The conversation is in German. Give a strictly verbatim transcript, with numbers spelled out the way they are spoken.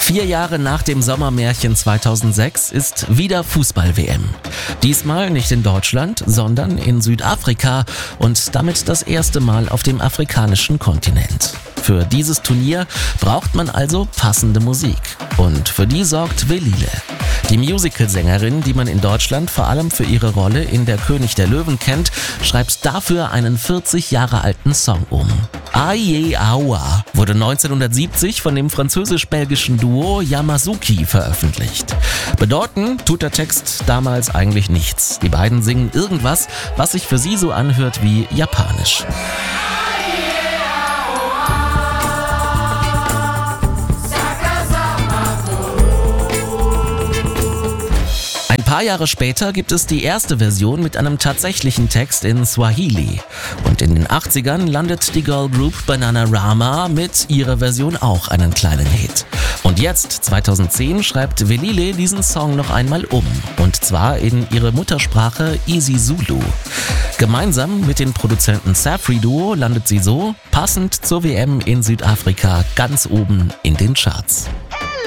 Vier Jahre nach dem Sommermärchen zweitausendsechs ist wieder Fußball-W M. Diesmal nicht in Deutschland, sondern in Südafrika und damit das erste Mal auf dem afrikanischen Kontinent. Für dieses Turnier braucht man also passende Musik. Und für die sorgt Velile. Die Musicalsängerin, die man in Deutschland vor allem für ihre Rolle in Der König der Löwen kennt, schreibt dafür einen vierzig Jahre alten Song um. Aye Awa wurde neunzehnhundertsiebzig von dem französisch-belgischen Duo Yamazuki veröffentlicht. Bedeuten tut der Text damals eigentlich nichts. Die beiden singen irgendwas, was sich für sie so anhört wie Japanisch. Ein paar Jahre später gibt es die erste Version mit einem tatsächlichen Text in Swahili. Und in den achtzigern landet die Girlgroup Bananarama mit ihrer Version auch einen kleinen Hit. Und jetzt, zweitausendzehn, schreibt Velile diesen Song noch einmal um. Und zwar in ihre Muttersprache isiZulu. Gemeinsam mit dem Produzenten Safri Duo landet sie so, passend zur W M in Südafrika, ganz oben in den Charts.